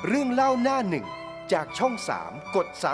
เรื่องเล่าหน้าหนึ่งจากช่อง3กด33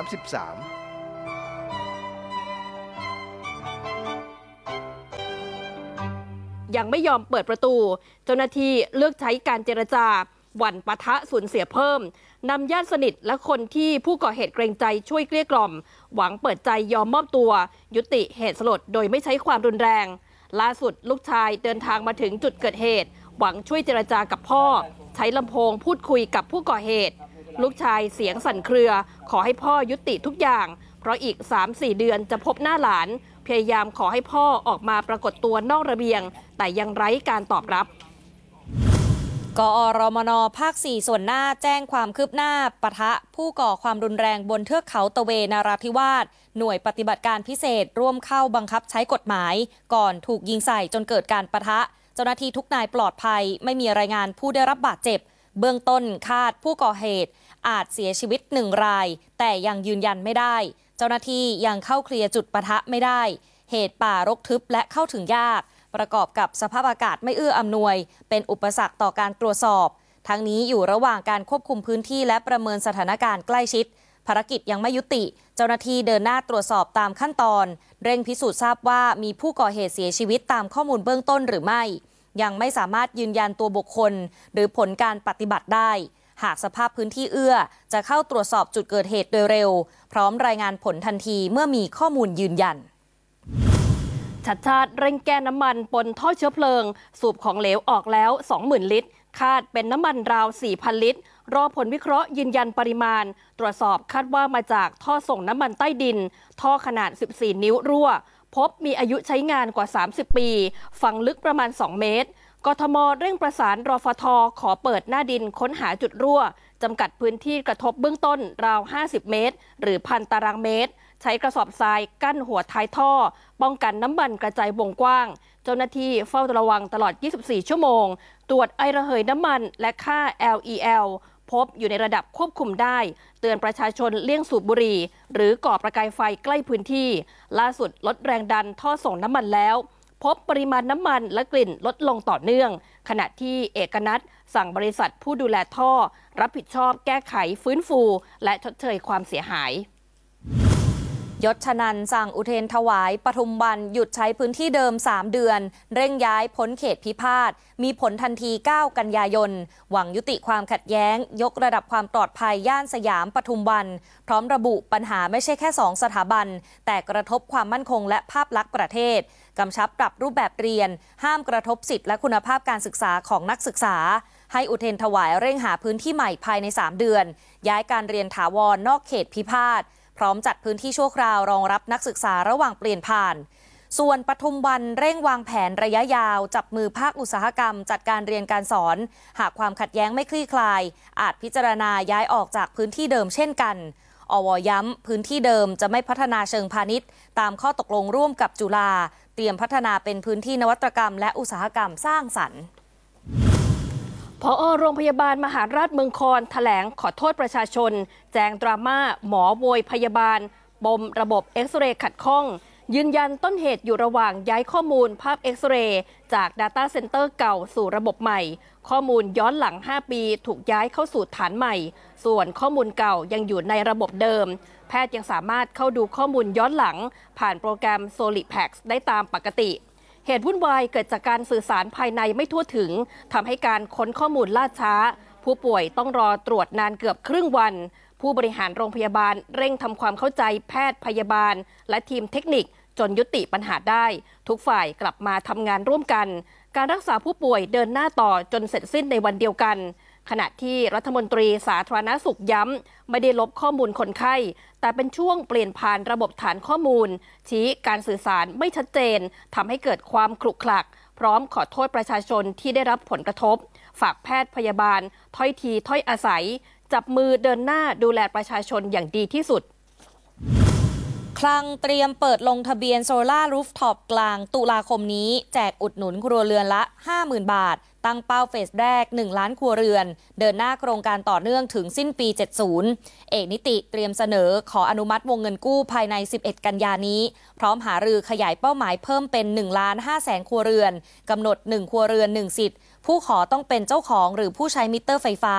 ยังไม่ยอมเปิดประตูเจ้าหน้าที่เลือกใช้การเจรจาหวั่นปะทะสูญเสียเพิ่มนำญาติสนิทและคนที่ผู้ก่อเหตุเกรงใจช่วยเกลี้ยกล่อมหวังเปิดใจยอมมอบตัวยุติเหตุสลดโดยไม่ใช้ความรุนแรงล่าสุดลูกชายเดินทางมาถึงจุดเกิดเหตุหวังช่วยเจรจากับพ่อใช้ลำโพงพูดคุยกับผู้ก่อเหตุลูกชายเสียงสั่นเครือขอให้พ่อยุติทุกอย่างเพราะอีก 3-4 เดือนจะพบหน้าหลานพยายามขอให้พ่อออกมาปรากฏตัวนอกระเบียงแต่ยังไร้การตอบรับกอรมน.ภาค 4 ส่วนหน้าแจ้งความคืบหน้าปะทะผู้ก่อความรุนแรงบนเทือกเขาตะเวนราธิวาสหน่วยปฏิบัติการพิเศษร่วมเข้าบังคับใช้กฎหมายก่อนถูกยิงใส่จนเกิดการปะทะเจ้าหน้าที่ทุกนายปลอดภัยไม่มีรายงานผู้ได้รับบาดเจ็บเบื้องต้นคาดผู้ก่อเหตุอาจเสียชีวิต1 รายแต่ยังยืนยันไม่ได้เจ้าหน้าที่ยังเข้าเคลียร์จุดปะทะไม่ได้เหตุป่ารกทึบและเข้าถึงยากประกอบกับสภาพอากาศไม่เอื้ออำนวยเป็นอุปสรรคต่อการตรวจสอบทั้งนี้อยู่ระหว่างการควบคุมพื้นที่และประเมินสถานการณ์ใกล้ชิดภารกิจยังไม่ยุติเจ้าหน้าที่เดินหน้าตรวจสอบตามขั้นตอนเร่งพิสูจน์ทราบว่ามีผู้ก่อเหตุเสียชีวิตตามข้อมูลเบื้องต้นหรือไม่ยังไม่สามารถยืนยันตัวบุคคลหรือผลการปฏิบัติได้หากสภาพพื้นที่เอื้อจะเข้าตรวจสอบจุดเกิดเหตุโดยเร็วพร้อมรายงานผลทันทีเมื่อมีข้อมูลยืนยันชัดชาติเร่งแก้น้ำมันปนท่อเชื้อเพลิงสูบของเหลวออกแล้ว 20,000 ลิตรคาดเป็นน้ำมันราว 4,000 ลิตรรอผลวิเคราะห์ยืนยันปริมาณตรวจสอบคาดว่ามาจากท่อส่งน้ำมันใต้ดินท่อขนาด 14 นิ้วรั่วพบมีอายุใช้งานกว่า 30 ปีฝังลึกประมาณ 2 เมตรกทม.เร่งประสานรฟท.ขอเปิดหน้าดินค้นหาจุดรั่วจำกัดพื้นที่กระทบเบื้องต้นราว 50 เมตรหรือ 1,000 ตารางเมตรใช้กระสอบทรายกั้นหัวท้ายท่อป้องกันน้ำมันกระจายวงกว้างเจ้าหน้าที่เฝ้าระวังตลอด 24 ชั่วโมงตรวจไอระเหยน้ำมันและค่า LEL พบอยู่ในระดับควบคุมได้เตือนประชาชนเลี่ยงสูบบุหรี่หรือก่อประกายไฟใกล้พื้นที่ล่าสุดลดแรงดันท่อส่งน้ำมันแล้วพบปริมาณน้ำมันและกลิ่นลดลงต่อเนื่องขณะที่เอกนัทสั่งบริษัทผู้ดูแลท่อรับผิดชอบแก้ไขฟื้นฟูและชดเชยความเสียหายยศชนันท์สั่งอุเทรถวายปทุมวันหยุดใช้พื้นที่เดิม3 เดือนเร่งย้ายพ้นเขตพิพาทมีผลทันที9 กันยายนหวังยุติความขัดแย้งยกระดับความปลอดภัยย่านสยามปทุมวันพร้อมระบุปัญหาไม่ใช่แค่2 สถาบันแต่กระทบความมั่นคงและภาพลักษณ์ประเทศกำชับปรับรูปแบบเรียนห้ามกระทบสิทธิและคุณภาพการศึกษาของนักศึกษาให้อุเทรถวายเร่งหาพื้นที่ใหม่ภายใน3 เดือนย้ายการเรียนถาวรนอกเขตพิพาทพร้อมจัดพื้นที่ชั่วคราวรองรับนักศึกษาระหว่างเปลี่ยนผ่านส่วนปทุมวันเร่งวางแผนระยะยาวจับมือภาคอุตสาหกรรมจัดการเรียนการสอนหากความขัดแย้งไม่คลี่คลายอาจพิจารณาย้ายออกจากพื้นที่เดิมเช่นกันอว.ย้ำพื้นที่เดิมจะไม่พัฒนาเชิงพาณิชย์ตามข้อตกลงร่วมกับจุฬาเตรียมพัฒนาเป็นพื้นที่นวัตกรรมและอุตสาหกรรมสร้างสรรค์ผอ.โรงพยาบาลมหาราชเมืองคอนแถลงขอโทษประชาชนแจงดราม่าหมอโวยพยาบาลปมระบบเอ็กซเรย์ขัดข้องยืนยันต้นเหตุอยู่ระหว่างย้ายข้อมูลภาพเอ็กซเรย์จาก Data Center เก่าสู่ระบบใหม่ข้อมูลย้อนหลัง5 ปีถูกย้ายเข้าสู่ฐานใหม่ส่วนข้อมูลเก่ายังอยู่ในระบบเดิมแพทย์ยังสามารถเข้าดูข้อมูลย้อนหลังผ่านโปรแกรม Solipax ได้ตามปกติเหตุวุ่นวายเกิดจากการสื่อสารภายในไม่ทั่วถึงทำให้การค้นข้อมูลล่าช้าผู้ป่วยต้องรอตรวจนานเกือบครึ่งวันผู้บริหารโรงพยาบาลเร่งทำความเข้าใจแพทย์พยาบาลและทีมเทคนิคจนยุติปัญหาได้ทุกฝ่ายกลับมาทำงานร่วมกันการรักษาผู้ป่วยเดินหน้าต่อจนเสร็จสิ้นในวันเดียวกันขณะที่รัฐมนตรีสาธารณสุขย้ำไม่ได้ลบข้อมูลคนไข้แต่เป็นช่วงเปลี่ยนผ่านระบบฐานข้อมูลชี้การสื่อสารไม่ชัดเจนทำให้เกิดความขรุขระพร้อมขอโทษประชาชนที่ได้รับผลกระทบฝากแพทย์พยาบาลถ้อยทีถ้อยอาศัยจับมือเดินหน้าดูแลประชาชนอย่างดีที่สุดคลังเตรียมเปิดลงทะเบียนโซล่ารูฟท็อปกลางตุลาคมนี้แจกอุดหนุนครัวเรือนละ 50,000 บาทตั้งเป้าเฟสแรก1 ล้านครัวเรือนเดินหน้าโครงการต่อเนื่องถึงสิ้นปี 70เอกนิติเตรียมเสนอขออนุมัติวงเงินกู้ภายใน11 กันยานี้พร้อมหารือขยายเป้าหมายเพิ่มเป็น 1,500,000 ครัวเรือนกำหนด1 ครัวเรือน 1 สิทธิ์ผู้ขอต้องเป็นเจ้าของหรือผู้ใช้มิเตอร์ไฟฟ้า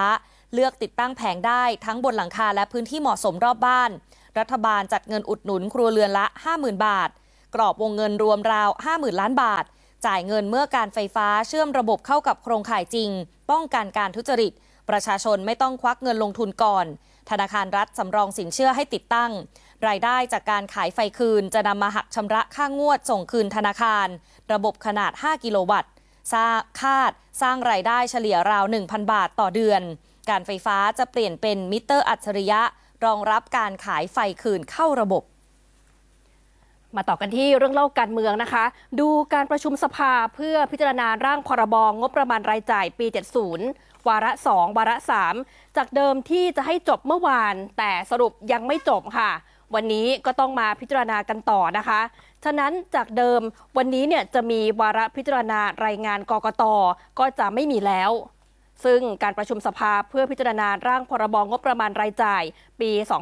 เลือกติดตั้งแผงได้ทั้งบนหลังคาและพื้นที่เหมาะสมรอบบ้านรัฐบาลจัดเงินอุดหนุนครัวเรือนละ 50,000 บาทกรอบวงเงินรวมราว 50,000 ล้านบาทจ่ายเงินเมื่อการไฟฟ้าเชื่อมระบบเข้ากับโครงข่ายจริงป้องกันการทุจริตประชาชนไม่ต้องควักเงินลงทุนก่อนธนาคารรัฐสำรองสินเชื่อให้ติดตั้งรายได้จากการขายไฟคืนจะนำมาหักชำระค่างวดส่งคืนธนาคารระบบขนาด 5 กิโลวัตต์คาดสร้างรายได้เฉลี่ยราว 1,000 บาทต่อเดือนการไฟฟ้าจะเปลี่ยนเป็นมิเตอร์อัจฉริยะรองรับการขายไฟคืนเข้าระบบมาต่อกันที่เรื่องเล่าการเมืองนะคะ ดูการประชุมสภาเพื่อพิจารณาร่างพรบงบประมาณรายจ่ายปี 70 วาระ 2 วาระ 3 จากเดิมที่จะให้จบเมื่อวานแต่สรุปยังไม่จบค่ะวันนี้ก็ต้องมาพิจารณากันต่อนะคะฉะนั้นจากเดิมวันนี้เนี่ยจะมีวาระพิจารณารายงานกกต.ก็จะไม่มีแล้วซึ่งการประชุมสภาเพื่อพิจารณาร่างพรบงบประมาณรายจ่ายปี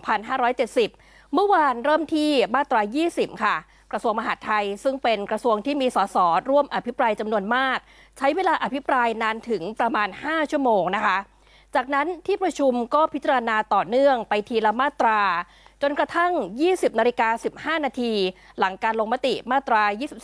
2570 เมื่อวานเริ่มที่มาตรา 20 ค่ะกระทรวงมหาดไทยซึ่งเป็นกระทรวงที่มีสสร่วมอภิปรายจำนวนมากใช้เวลาอภิปรายนานถึงประมาณ 5 ชั่วโมงนะคะจากนั้นที่ประชุมก็พิจารณาต่อเนื่องไปทีละมาตราจนกระทั่ง 20:15 นาทีหลังการลงมติมาตรา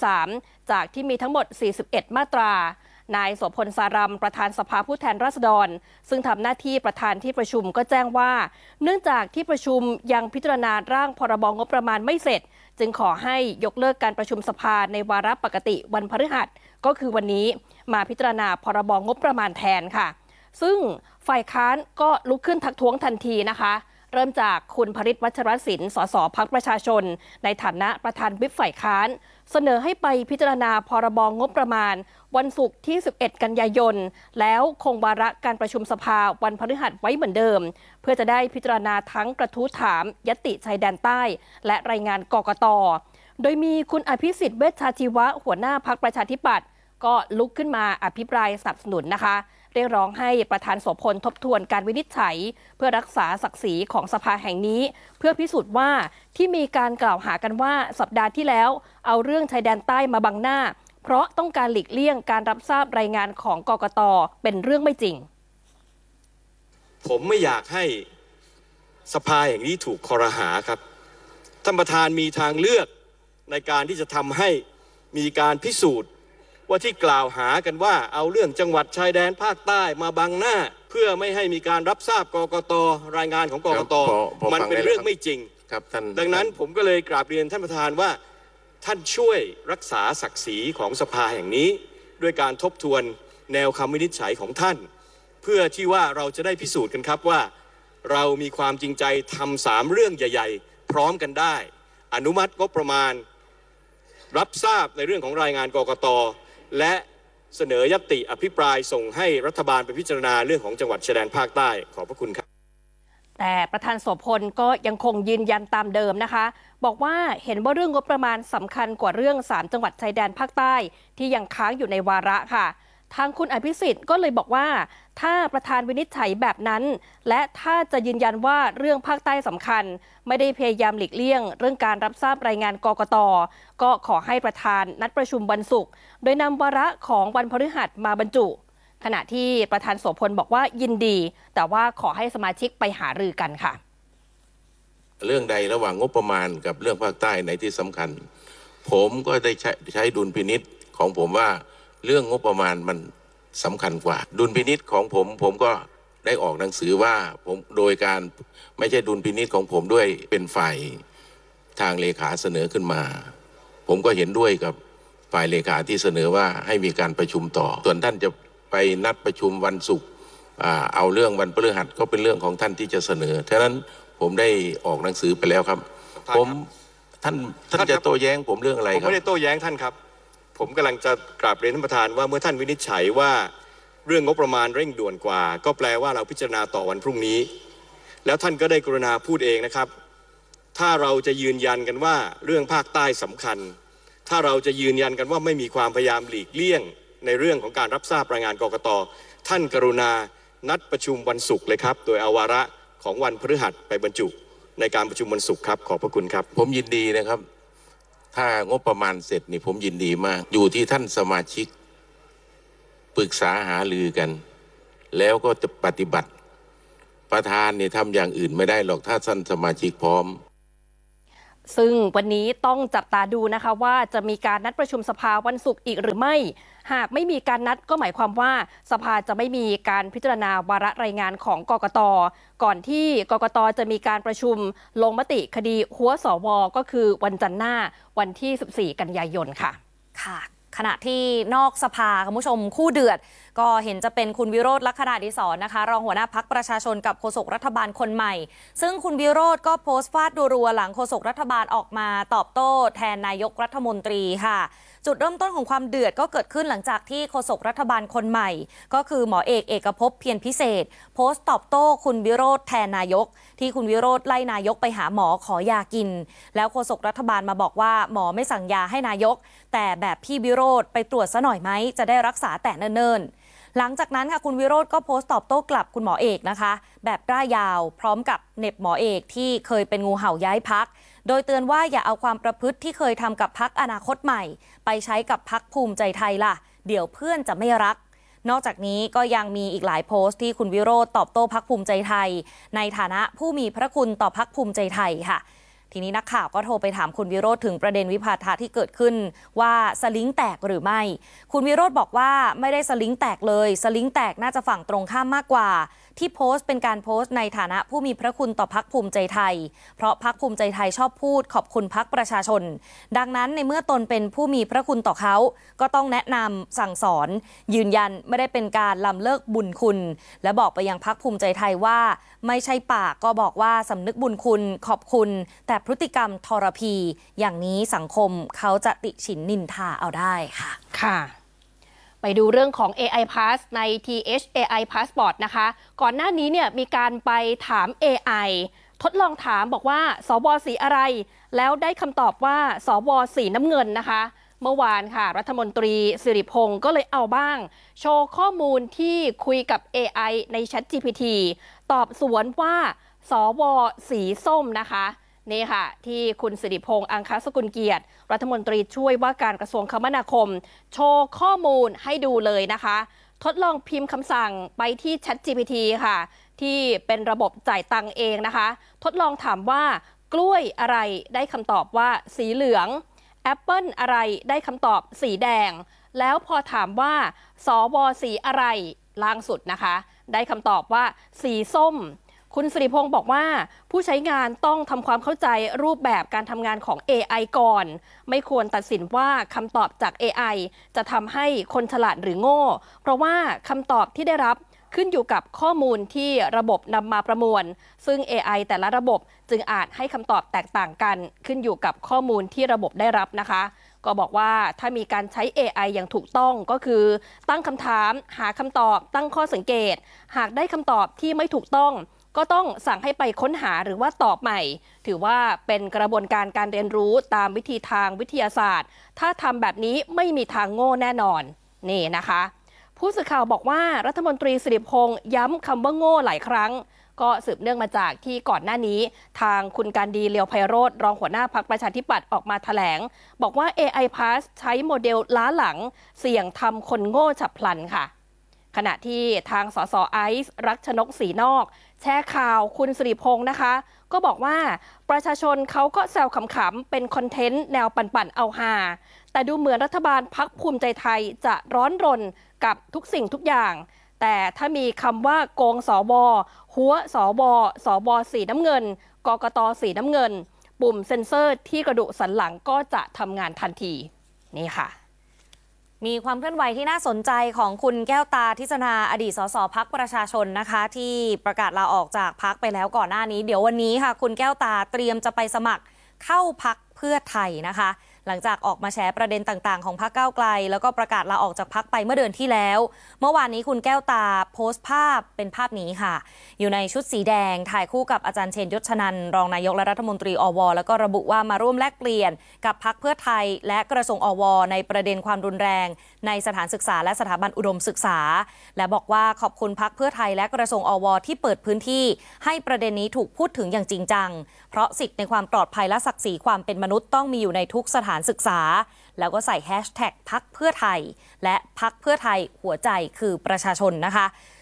23 จากที่มีทั้งหมด 41 มาตรานายโสพลสารัมประธานสภาผู้แทนราษฎรซึ่งทำหน้าที่ประธานที่ประชุมก็แจ้งว่าเนื่องจากที่ประชุมยังพิจารณาร่างพรบงบประมาณไม่เสร็จจึงขอให้ยกเลิกการประชุมสภาในวาระปกติวันพฤหัสก็คือวันนี้มาพิจารณาพรบงบประมาณแทนค่ะซึ่งฝ่ายค้านก็ลุกขึ้นทักท้วงทันทีนะคะเริ่มจากคุณพฤทธิ์ วัชรศิลป์ สส พรรคประชาชนในฐานะประธานวิปฝ่ายค้านเสนอให้ไปพิจารณาพรบงบประมาณวันศุกร์ที่ 11 กันยายนแล้วคงวาระการประชุมสภาวันพฤหัสไว้เหมือนเดิมเพื่อจะได้พิจารณาทั้งกระทู้ถามญัตติชายแดนใต้และรายงานกกต.โดยมีคุณอภิสิทธิ์ เวชชาชีวะหัวหน้าพรรคประชาธิปัตย์ก็ลุกขึ้นมาอภิปรายสนับสนุนนะคะเรียกร้องให้ประธานโสพลทบทวนการวินิจฉัยเพื่อรักษาศักดิ์ศรีของสภาแห่งนี้เพื่อพิสูจน์ว่าที่มีการกล่าวหากันว่าสัปดาห์ที่แล้วเอาเรื่องชายแดนใต้มาบังหน้าเพราะต้องการหลีกเลี่ยงการรับทราบรายงานของกกต.เป็นเรื่องไม่จริงผมไม่อยากให้สภาแห่งนี้ถูกครหาครับท่านประธานมีทางเลือกในการที่จะทำให้มีการพิสูจน์ว่าที่กล่าวหากันว่าเอาเรื่องจังหวัดชายแดนภาคใต้มาบังหน้าเพื่อไม่ให้มีการรับทราบกกต.รายงานของกกต.มันเป็นเรื่องไม่จริงครับท่านดังนั้นผมก็เลยกราบเรียนท่านประธานว่าท่านช่วยรักษาศักดิ์ศรีของสภาแห่งนี้ด้วยการทบทวนแนวคำวินิจฉัยของท่านเพื่อที่ว่าเราจะได้พิสูจน์กันครับว่าเรามีความจริงใจทำ3 เรื่องใหญ่ๆพร้อมกันได้อนุมัติงบประมาณรับทราบในเรื่องของรายงานกกต.และเสนอญัตติอภิปรายส่งให้รัฐบาลไปพิจารณาเรื่องของจังหวัดชายแดนภาคใต้ขอบพระคุณครับแต่ประธานโสพลก็ยังคงยืนยันตามเดิมนะคะบอกว่าเห็นว่าเรื่องงบประมาณสำคัญกว่าเรื่อง3 จังหวัดชายแดนภาคใต้ที่ยังค้างอยู่ในวาระค่ะทางคุณอภิสิทธิ์ก็เลยบอกว่าถ้าประธานวินิจฉัยแบบนั้นและถ้าจะยืนยันว่าเรื่องภาคใต้สำคัญไม่ได้พยายามหลีกเลี่ยงเรื่องการรับทราบรายงานกกต.ก็ขอให้ประธานนัดประชุมวันศุกร์โดยนำวาระของวันพฤหัสมาบรรจุขณะที่ประธานโสพลบอกว่ายินดีแต่ว่าขอให้สมาชิกไปหารือกันค่ะเรื่องใดระหว่างงบประมาณกับเรื่องภาคใต้ในที่สำคัญผมก็ได้ใช้ดุลพินิจของผมว่าเรื่องงบประมาณมันสำคัญกว่าดุลพินิจของผมก็ได้ออกหนังสือว่าผมโดยการไม่ใช่ดุลพินิจของผมด้วยเป็นฝ่ายทางเลขาเสนอขึ้นมาผมก็เห็นด้วยกับฝ่ายเลขาที่เสนอว่าให้มีการประชุมต่อส่วนท่านจะไปนัดประชุมวันศุกร์เอาเรื่องวันพฤหัสก็เป็นเรื่องของท่านที่จะเสนอฉะนั้นผมได้ออกหนังสือไปแล้วครับท่านจะโต้แย้งผมเรื่องอะไรครับผมไม่ได้โต้แย้งท่านครับผมกำลังจะกราบเรียนท่านประธานว่าเมื่อท่านวินิจฉัยว่าเรื่องงบประมาณเร่งด่วนกว่าก็แปลว่าเราพิจารณาต่อวันพรุ่งนี้แล้วท่านก็ได้กรุณาพูดเองนะครับถ้าเราจะยืนยันกันว่าเรื่องภาคใต้สำคัญถ้าเราจะยืนยันกันว่าไม่มีความพยายามหลีกเลี่ยงในเรื่องของการรับทราบรายงานกกต.ท่านกรุณานัดประชุมวันศุกร์เลยครับโดยเอาวาระของวันพฤหัสไปบรรจุในการประชุมวันศุกร์ครับขอบพระคุณครับผมยินดีนะครับถ้างบประมาณเสร็จนี่ผมยินดีมากอยู่ที่ท่านสมาชิกปรึกษาหารือกันแล้วก็จะปฏิบัติประธานเนี่ยทำอย่างอื่นไม่ได้หรอกถ้าท่านสมาชิกพร้อมซึ่งวันนี้ต้องจับตาดูนะคะว่าจะมีการนัดประชุมสภาวันศุกร์อีกหรือไม่หากไม่มีการนัดก็หมายความว่าสภาจะไม่มีการพิจารณาวาระรายงานของกกต.ก่อนที่กกต.จะมีการประชุมลงมติคดีหัวสว.ก็คือวันจันทร์หน้าวันที่14 กันยายนค่ะค่ะขณะที่นอกสภาคุณผู้ชมคู่เดือดก็เห็นจะเป็นคุณวิโรจน์ ลักษณะดิศรนะคะรองหัวหน้าพรรคประชาชนกับโฆษกรัฐบาลคนใหม่ซึ่งคุณวิโรจน์ก็โพสต์ฟาดรัวๆหลังโฆษกรัฐบาลออกมาตอบโต้แทนนายกรัฐมนตรีค่ะจุดเริ่มต้นของความเดือดก็เกิดขึ้นหลังจากที่โฆษกรัฐบาลคนใหม่ก็คือหมอเอกเอกภพเพียรพิเศษโพสต์ตอบโต้คุณวิโรจน์แทนนายกที่คุณวิโรจน์ไล่นายกไปหาหมอขอยากินแล้วโฆษกรัฐบาลมาบอกว่าหมอไม่สั่งยาให้นายกแต่แบบพี่วิโรจน์ไปตรวจซะหน่อยไหมจะได้รักษาแต่เนิ่นๆหลังจากนั้นค่ะคุณวิโรจน์ก็โพสต์ตอบโต้กลับคุณหมอเอกนะคะแบบร่ายยาวพร้อมกับเหน็บหมอเอกที่เคยเป็นงูเห่าย้ายพรรคโดยเตือนว่าอย่าเอาความประพฤติที่เคยทำกับพรรคอนาคตใหม่ไปใช้กับพรรคภูมิใจไทยล่ะเดี๋ยวเพื่อนจะไม่รักนอกจากนี้ก็ยังมีอีกหลายโพสต์ที่คุณวิโรจน์ตอบโต้พรรคภูมิใจไทยในฐานะผู้มีพระคุณต่อพรรคภูมิใจไทยค่ะทีนี้นักข่าวก็โทรไปถามคุณวิโรจน์ถึงประเด็นวิพาทะที่เกิดขึ้นว่าสลิงแตกหรือไม่คุณวิโรจน์บอกว่าไม่ได้สลิงแตกเลยสลิงแตกน่าจะฝั่งตรงข้ามมากกว่าที่โพสต์เป็นการโพสต์ในฐานะผู้มีพระคุณต่อพรรคภูมิใจไทยเพราะพรรคภูมิใจไทยชอบพูดขอบคุณพรรคประชาชนดังนั้นในเมื่อตนเป็นผู้มีพระคุณต่อเขาก็ต้องแนะนำสั่งสอนยืนยันไม่ได้เป็นการล้ำเลิกบุญคุณและบอกไปยังพรรคภูมิใจไทยว่าไม่ใช่ปากก็บอกว่าสำนึกบุญคุณขอบคุณแต่พฤติกรรมทรพีอย่างนี้สังคมเขาจะติฉินนินทาเอาได้ค่ะค่ะไปดูเรื่องของ AI Pass ใน TH AI Passport นะคะก่อนหน้านี้เนี่ยมีการไปถาม AI ทดลองถามบอกว่าสว.สีอะไรแล้วได้คำตอบว่าสว.สีน้ำเงินนะคะเมื่อวานค่ะรัฐมนตรีสิริพงศ์ก็เลยเอาบ้างโชว์ข้อมูลที่คุยกับ AI ใน ChatGPT ตอบสวนว่าสว.สีส้มนะคะนี่ค่ะที่คุณสิริพงษ์อังคสกุลเกียรติรัฐมนตรีช่วยว่าการกระทรวงคมนาคมโชว์ข้อมูลให้ดูเลยนะคะทดลองพิมพ์คำสั่งไปที่ ChatGPT ค่ะที่เป็นระบบจ่ายตังค์เองนะคะทดลองถามว่ากล้วยอะไรได้คำตอบว่าสีเหลืองแอปเปิ้ลอะไรได้คำตอบสีแดงแล้วพอถามว่าสว.สีอะไรล่างสุดนะคะได้คำตอบว่าสีส้มคุณสิริพงศ์บอกว่าผู้ใช้งานต้องทำความเข้าใจรูปแบบการทำงานของ AI ก่อนไม่ควรตัดสินว่าคำตอบจาก AI จะทำให้คนฉลาดหรือโง่เพราะว่าคำตอบที่ได้รับขึ้นอยู่กับข้อมูลที่ระบบนำมาประมวลซึ่ง AI แต่ละระบบจึงอาจให้คำตอบแตกต่างกันขึ้นอยู่กับข้อมูลที่ระบบได้รับนะคะก็บอกว่าถ้ามีการใช้ AI อย่างถูกต้องก็คือตั้งคำถามหาคำตอบตั้งข้อสังเกตหากได้คำตอบที่ไม่ถูกต้องก็ต้องสั่งให้ไปค้นหาหรือว่าตอบใหม่ถือว่าเป็นกระบวนการการเรียนรู้ตามวิธีทางวิทยาศาสตร์ถ้าทำแบบนี้ไม่มีทางโง่แน่นอนนี่นะคะผู้สื่อข่าวบอกว่ารัฐมนตรีสิริพงษ์ย้ำคำว่าโง่หลายครั้งก็สืบเนื่องมาจากที่ก่อนหน้านี้ทางคุณการดีเลียวไพโรจน์รองหัวหน้าพรรคประชาธิปัตย์ออกมาแถลงบอกว่า AI Pass ใช้โมเดลล้าหลังเสี่ยงทำคนโง่ฉับพลันค่ะขณะที่ทางสสไอซ์รักชนกศรีนอกแชร์ข่าวคุณสิริพงษ์นะคะก็บอกว่าประชาชนเขาก็แซวขำๆเป็นคอนเทนต์แนวปั่นๆเอาฮาแต่ดูเหมือนรัฐบาลพรรคภูมิใจไทยจะร้อนรนกับทุกสิ่งทุกอย่างแต่ถ้ามีคำว่าโกงสว.หัวสว.สว.สีน้ำเงินกกต.สีน้ำเงินปุ่มเซ็นเซอร์ที่กระดูกสันหลังก็จะทำงานทันทีนี่ค่ะมีความเคลื่อนไหวที่น่าสนใจของคุณแก้วตาทิศนาอดีตสสพรรคประชาชนนะคะที่ประกาศลาออกจากพรรคไปแล้วก่อนหน้านี้เดี๋ยววันนี้ค่ะคุณแก้วตาเตรียมจะไปสมัครเข้าพรรคเพื่อไทยนะคะหลังจากออกมาแฉประเด็นต่างๆของพรรคก้าวไกลแล้วก็ประกาศลาออกจากพรรคไปเมื่อเดือนที่แล้วเมื่อวานนี้คุณแก้วตาโพสต์ภาพเป็นภาพนี้ค่ะอยู่ในชุดสีแดงถ่ายคู่กับอาจารย์เชนยศชนันท์รองนายกและรัฐมนตรีอวแล้วก็ระบุว่ามาร่วมแลกเปลี่ยนกับพรรคเพื่อไทยและกระทรวงอวในประเด็นความรุนแรงในสถานศึกษาและสถาบันอุดมศึกษาและบอกว่าขอบคุณพรรคเพื่อไทยและกระทรวงอวที่เปิดพื้นที่ให้ประเด็นนี้ถูกพูดถึงอย่างจริงจังเพราะสิทธิในความปลอดภัยและศักดิ์ศรีความเป็นมนุษย์ต้องมีอยู่ในทุกสถานศึกษาแล้วก็ใส่แฮชแท็กพรรคเพื่อไทยและพรรคเพื่อไทยหัวใจคือประชาชนนะคะ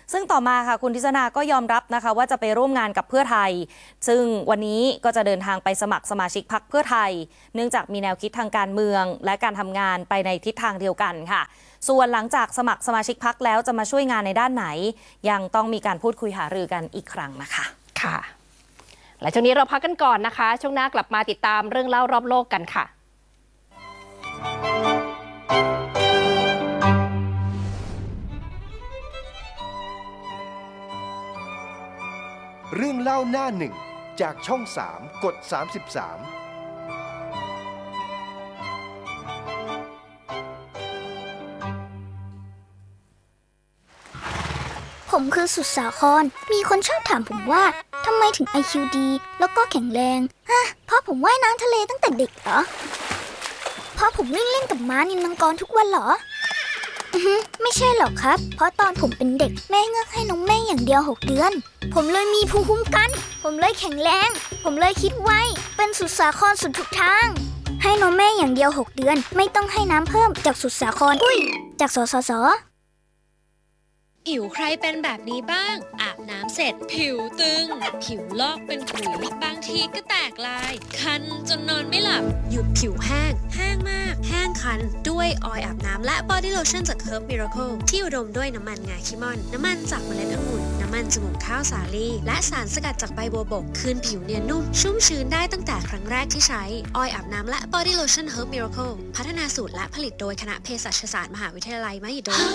ซึ่งต่อมาค่ะคุณทิศนาก็ยอมรับนะคะว่าจะไปร่วมงานกับเพื่อไทยซึ่งวันนี้ก็จะเดินทางไปสมัครสมาชิกพรรคเพื่อไทยเนื่องจากมีแนวคิดทางการเมืองและการทำงานไปในทิศทางเดียวกันค่ะส่วนหลังจากสมัครสมาชิกพรรคแล้วจะมาช่วยงานในด้านไหนยังต้องมีการพูดคุยหารือกันอีกครั้งนะคะค่ะและช่วงนี้เราพักกันก่อนนะคะช่วงหน้ากลับมาติดตามเรื่องเล่ารอบโลกกันค่ะเรื่องเล่าหน้าหนึ่งจากช่อง3กด33 ผมคือสุดสาครมีคนชอบถามผมว่าทำไมถึง IQ ดีแล้วก็แข็งแรงเพราะผมว่ายน้ำทะเลตั้งแต่เด็กเหรอเพราะผมวิ่งเล่นกับม้านิลมังกรทุกวันเหรอไม่ใช่หรอกครับเพราะตอนผมเป็นเด็กแม่เงือกให้นมแม่อย่างเดียว6 เดือนผมเลยมีภูมิคุ้มกันผมเลยแข็งแรงผมเลยคิดไวเป็นสุดสาครสุดทุกทางให้นมแม่อย่างเดียว6 เดือนไม่ต้องให้น้ำเพิ่มจากสุดสาครจากสสส. ผิวใครเป็นแบบนี้บ้างอาบน้ำเสร็จผิวตึงผิวลอกเป็นขุยบางทีก็แตกลายคันจนนอนไม่หลับหยุดผิวแห้งมากแห้งคันด้วยออยล์อาบน้ำและบอดี้โลชั่นจาก Herb Miracle ที่อุดมด้วยน้ำมันงาคิมอนน้ำมันจากเมล็ดองุ่นน้ำมันจมูกข้าวสาลี่และสารสกัดจากใบบัวบกคืนผิวเนียนนุ่มชุ่มชื้นได้ตั้งแต่ครั้งแรกที่ใช้ออยล์อาบน้ำและบอดี้โลชั่น Herb Miracle พัฒนาสูตรและผลิตโดยคณะเภสัชศาสตร์มหาวิทยาลัยมหิดล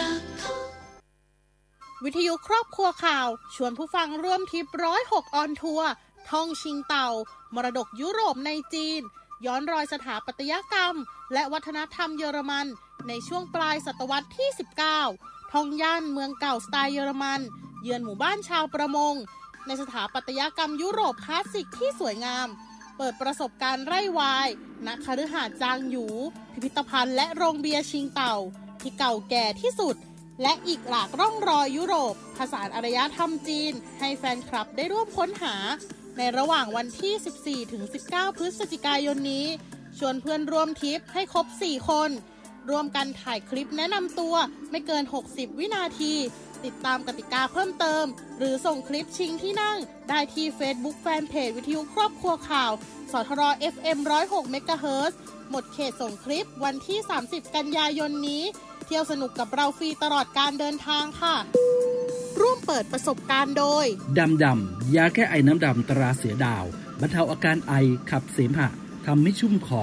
วิทยุครอบครัวข่าวชวนผู้ฟังร่วมทริป106ออนทัวร์ท่องชิงเต่ามรดกยุโรปในจีนย้อนรอยสถาปัตยกรรมและวัฒนธรรมเยอรมันในช่วงปลายศตวรรษที่19ท่องย่านเมืองเก่าสไตล์เยอรมันเยือนหมู่บ้านชาวประมงในสถาปัตยกรรมยุโรปคลาสสิกที่สวยงามเปิดประสบการณ์ไร่วายณคฤหาสน์จางหยูพิพิธภัณฑ์และโรงเบียร์ชิงเต่าที่เก่าแก่ที่สุดและอีกหลากร่องรอยยุโรปผสานอารยธรรมจีนให้แฟนคลับได้ร่วมค้นหาในระหว่างวันที่ 14-19 พฤศจิกายนนี้ชวนเพื่อนร่วมทริปให้ครบ 4 คนร่วมกันถ่ายคลิปแนะนำตัวไม่เกิน 60 วินาทีติดตามกติกาเพิ่มเติมหรือส่งคลิปชิงที่นั่งได้ที่ Facebook Fanpage วิทยุครอบครัวข่าวสทร FM 106 เมกะเฮิรตซ์หมดเขตส่งคลิปวันที่ 30 กันยายนนี้เที่ยวสนุกกับเราฟรีตลอดการเดินทางค่ะร่วมเปิดประสบการณ์โดยดำยาแก้ไอน้ำดำตราเสือดาวบรรเทาอาการไอขับเสมหะทำให้ชุ่มคอ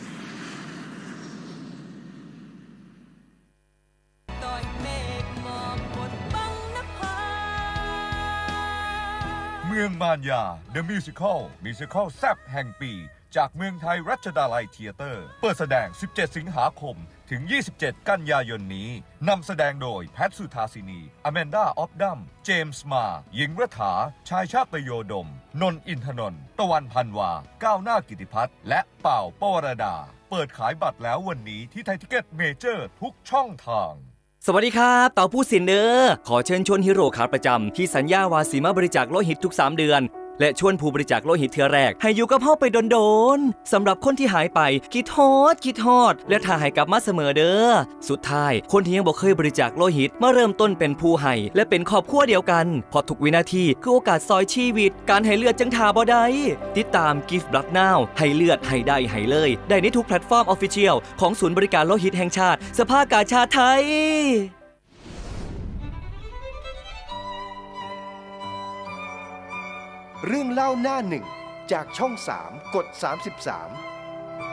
เมืองมารยา The Musical แซ่บแห่งปีจากเมืองไทยรัชดาลัยเธียเตอร์เปิดแสดง17 สิงหาคมถึง 27 กันยายนนี้นำแสดงโดยแพทสุธาสินีอแมนดาออฟดัมเจมส์มาหญิงรัฐาชายชาตโยดมนนท์อินทนนท์ตะวันพันวาก้าวหน้ากิติพัฒน์และเป่าปวรดาเปิดขายบัตรแล้ววันนี้ที่ไทยทิเก็ตเมเจอร์ทุกช่องทางสวัสดีครับเต่าผู้สินเด้อขอเชิญชวนฮีโร่ขาประจำที่สัญญาวาสีมาบริจาคโลหิตทุก3 เดือนและชวนผู้บริจาคโลหิตเทื่อแรกให้อยู่กับเฮาไปโดนๆสำหรับคนที่หายไปคิดฮอดและถ้าให้กลับมาเสมอเด้อสุดท้ายคนที่ยังบ่เคยบริจาคโลหิตมาเริ่มต้นเป็นผู้ให้และเป็นครอบครัวเดียวกันเพราะทุกวินาทีคือโอกาสซอยชีวิตการให้เลือดจังทาบ่ได้ติดตาม Give Blood Now ให้เลือดให้ได้ให้เลยได้ในทุกแพลตฟอร์ม Official ของศูนย์บริการโลหิตแห่งชาติสภากาชาดไทยเรื่องเล่าหน้าหนึ่งจากช่อง3กด33